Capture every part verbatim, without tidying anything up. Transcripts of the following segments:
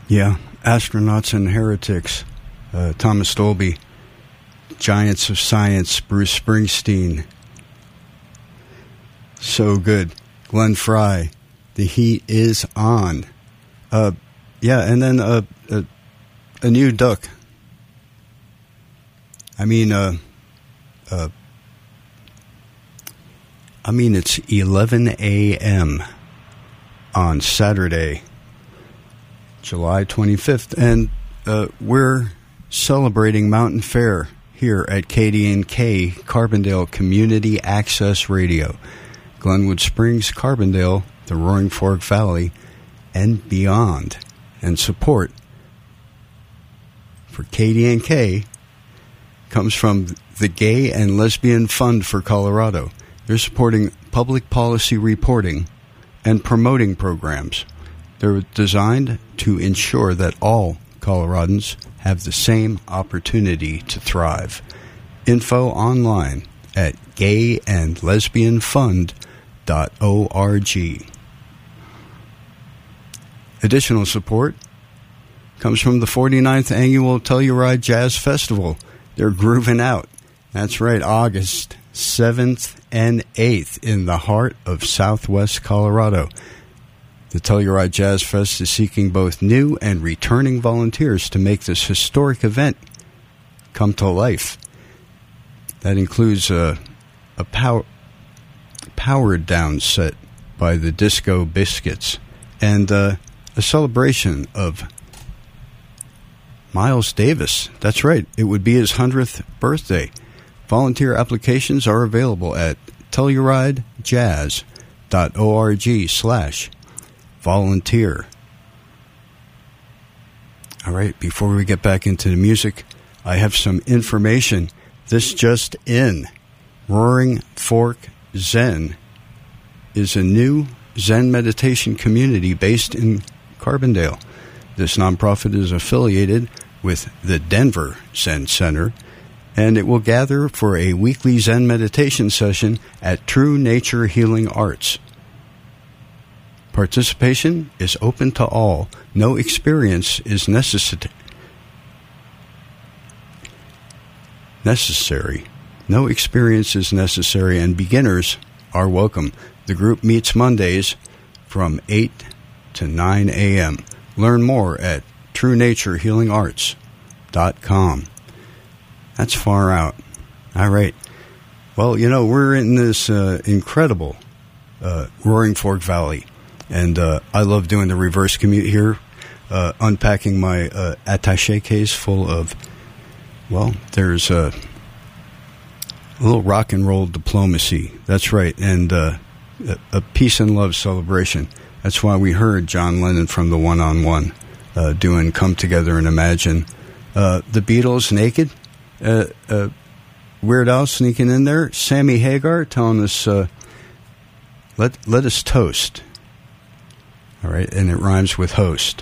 Yeah, Astronauts and Heretics, uh, Thomas Dolby, Giants of Science, Bruce Springsteen. So good. Glenn Frey, The Heat Is On. Uh, yeah, and then uh, a, a new duck. I mean, uh, uh, I mean, it's eleven a.m. on Saturday, July twenty-fifth, and uh, we're celebrating Mountain Fair here at K D N K, Carbondale Community Access Radio, Glenwood Springs, Carbondale, the Roaring Fork Valley, and beyond. And support for K D N K comes from the Gay and Lesbian Fund for Colorado. They're supporting public policy reporting and promoting programs. They're designed to ensure that all Coloradans have the same opportunity to thrive. Info online at gay and lesbian fund dot org. Additional support comes from the forty-ninth Annual Telluride Jazz Festival. They're grooving out. That's right, August seventh and eighth in the heart of Southwest Colorado. The Telluride Jazz Fest is seeking both new and returning volunteers to make this historic event come to life. That includes a, a power, powered down set by the Disco Biscuits and uh, a celebration of Miles Davis. That's right. It would be his hundredth birthday. Volunteer applications are available at telluridejazz dot org slash volunteer. All right, before we get back into the music, I have some information. This just in. Roaring Fork Zen is a new Zen meditation community based in Carbondale. This nonprofit is affiliated with the Denver Zen Center, and it will gather for a weekly Zen meditation session at True Nature Healing Arts. Participation is open to all. No experience is necessary. Necessary. No experience is necessary, and beginners are welcome. The group meets Mondays from eight to nine a.m. Learn more at true nature healing arts dot com. That's far out. All right. Well, you know, we're in this uh, incredible uh, Roaring Fork Valley, and uh, I love doing the reverse commute here, uh, unpacking my uh, attaché case full of, well, there's a, a little rock and roll diplomacy. That's right, and uh, a, a peace and love celebration. That's why we heard John Lennon from the One-on-One uh, doing Come Together and Imagine. Uh, the Beatles, Naked. Uh, uh, Weird Al sneaking in there. Sammy Hagar telling us, uh, let, let us toast. All right, and it rhymes with host.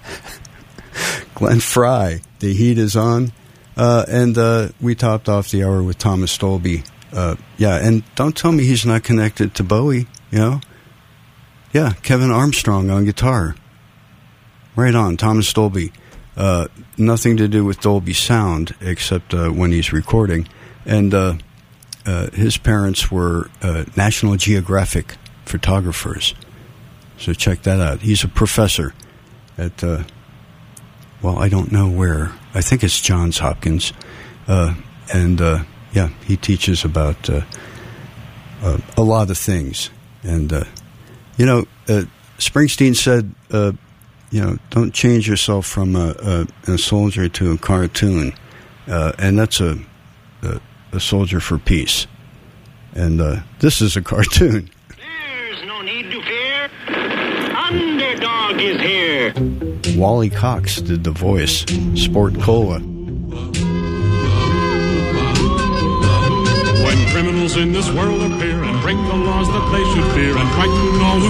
Glenn Frey, The Heat Is On. Uh, and uh, we topped off the hour with Thomas Dolby. Uh, yeah, and don't tell me he's not connected to Bowie, you know? Yeah, Kevin Armstrong on guitar. Right on, Thomas Dolby. Uh, nothing to do with Dolby Sound, except uh, when he's recording. And uh, uh, his parents were uh, National Geographic photographers. So check that out. He's a professor at, uh, well, I don't know where. I think it's Johns Hopkins. Uh, and, uh, yeah, he teaches about uh, uh, a lot of things. And, uh, you know, uh, Springsteen said, uh, you know, don't change yourself from a, a, a soldier to a cartoon. Uh, and that's a, a, a soldier for peace. And uh, this is a cartoon. There's no need to fear. Underdog is here. Wally Cox did the voice. Sport Cola. When criminals in this world appear and break the laws that they should fear and frighten all who